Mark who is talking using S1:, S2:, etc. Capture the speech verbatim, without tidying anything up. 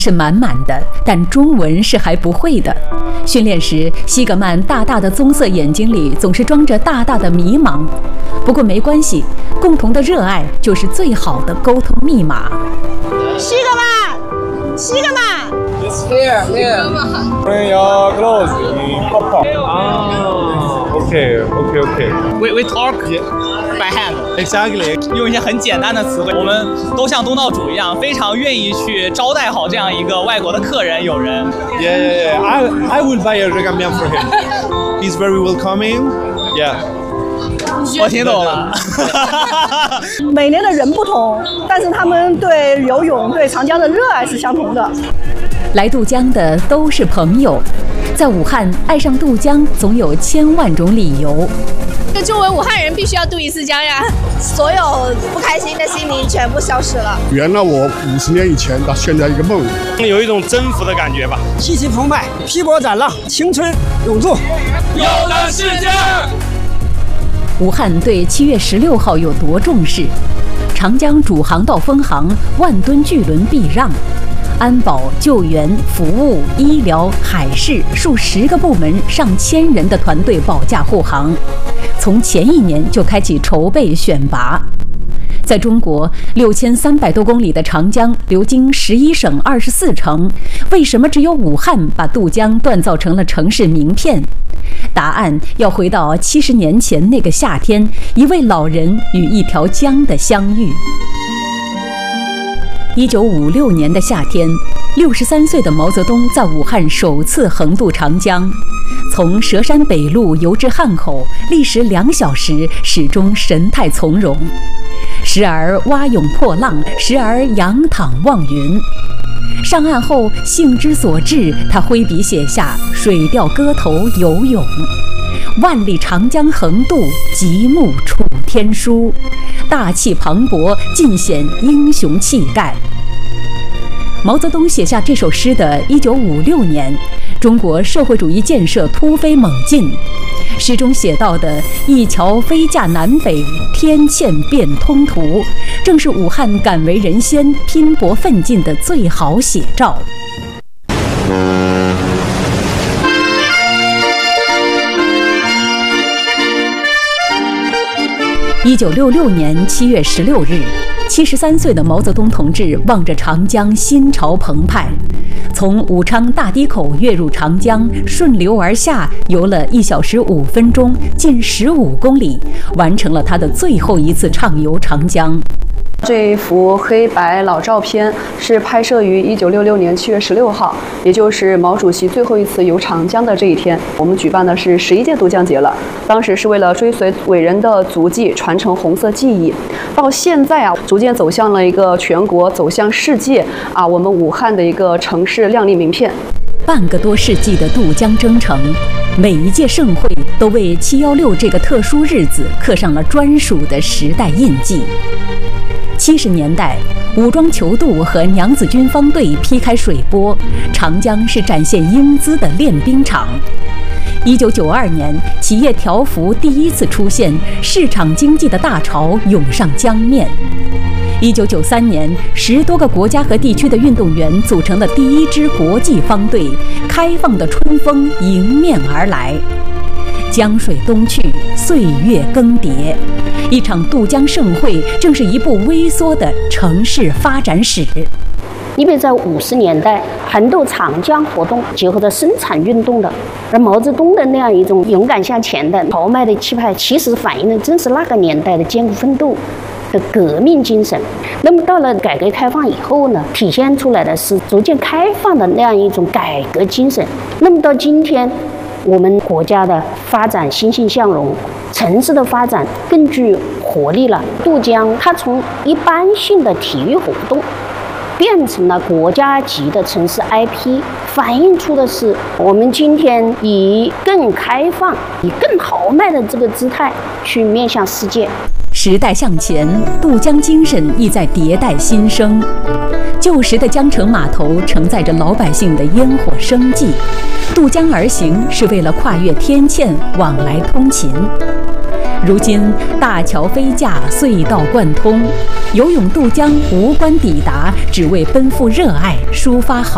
S1: 是满满的，但中文是还不会的。训练时，西格曼大大的棕色眼睛里总是装着大大的迷茫。不过没关系，共同的热爱就是最好的沟通密码。
S2: 西格曼，西格曼
S3: ，It's here, here.
S4: Bring your clothes, pop pop. Ah, okay, okay, okay.
S5: We we talk by hand.
S4: Exactly.
S5: 用一些很简单的词汇，我们都像东道主一样，非常愿意去招待好这样一个外国的客人、友人。
S4: Yeah, yeah, yeah. I I will buy a regamian for him. He's very welcoming. Yeah.
S5: 我听懂了。
S2: 每年的人不同，但是他们对游泳、对长江的热爱是相同的。
S1: 来渡江的都是朋友，在武汉爱上渡江总有千万种理由。
S6: 作为武汉人，必须要渡一次江呀！
S7: 所有不开心的心情全部消失了。
S8: 圆了我五十年以前到现在一个梦，
S4: 有一种征服的感觉吧。
S9: 气息澎湃，劈波斩浪，青春永驻。
S10: 有的是劲儿。
S1: 武汉对七月十六号有多重视？长江主航道封航，万吨巨轮避让。安保、救援、服务、医疗、海事数十个部门、上千人的团队保驾护航，从前一年就开启筹备选拔。在中国六千三百多公里的长江流经十一省二十四城，为什么只有武汉把渡江锻造成了城市名片？答案要回到七十年前那个夏天，一位老人与一条江的相遇。一九五六年的夏天，六十三岁的毛泽东在武汉首次横渡长江，从佘山北路游至汉口，历时两小时，始终神态从容，时而蛙泳破浪，时而仰躺望云。上岸后，兴之所至，他挥笔写下《水调歌头·游泳》。万里长江横渡，极目楚天舒，大气磅礴，尽显英雄气概。毛泽东写下这首诗的一九五六年，中国社会主义建设突飞猛进。诗中写到的“一桥飞架南北，天堑变通途”，正是武汉敢为人先、拼搏奋进的最好写照。一九六六年七月十六日，七十三岁的毛泽东同志望着长江心潮澎湃，从武昌大堤口跃入长江，顺流而下，游了一小时五分钟，近十五公里，完成了他的最后一次畅游长江。
S11: 这一幅黑白老照片是拍摄于一九六六年七月十六号，也就是毛主席最后一次游长江的这一天。我们举办的是十一届渡江节了，当时是为了追随伟人的足迹，传承红色记忆。到现在啊，逐渐走向了一个全国、走向世界啊，我们武汉的一个城市亮丽名片。
S1: 半个多世纪的渡江征程，每一届盛会都为七一六这个特殊日子刻上了专属的时代印记。七十年代，武装泅渡和娘子军方队劈开水波，长江是展现英姿的练兵场。一九九二年，企业条幅第一次出现，市场经济的大潮涌上江面。一九九三年，十多个国家和地区的运动员组成了第一支国际方队，开放的春风迎面而来。江水东去，岁月更迭，一场渡江盛会正是一部微缩的城市发展史。
S12: 因为在五十年代，横渡长江活动结合着生产运动的，而毛泽东的那样一种勇敢向前的豪迈的气派，其实反映的正是那个年代的艰苦奋斗的革命精神。那么到了改革开放以后呢，体现出来的是逐渐开放的那样一种改革精神。那么到今天，我们国家的发展欣欣向荣，城市的发展更具活力了。渡江它从一般性的体育活动变成了国家级的城市 I P， 反映出的是我们今天以更开放、以更豪迈的这个姿态去面向世界。
S1: 时代向前，渡江精神亦在迭代新生。旧时的江城码头承载着老百姓的烟火生计，渡江而行是为了跨越天堑，往来通勤。如今大桥飞架，隧道贯通，游泳渡江无关抵达，只为奔赴热爱，抒发好